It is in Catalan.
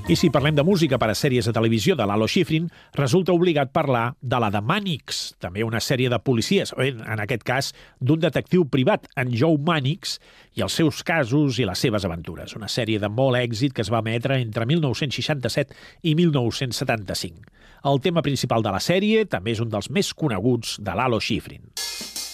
I si parlem de música per a sèries de televisió de Lalo Schifrin, resulta obligat parlar de la de Mannix, també una sèrie de policies, en aquest cas d'un detectiu privat, en Joe Mannix, i els seus casos i les seves aventures. Una sèrie de molt èxit que es va emetre entre 1967 i 1975. El tema principal de la sèrie també és un dels més coneguts de Lalo Schifrin.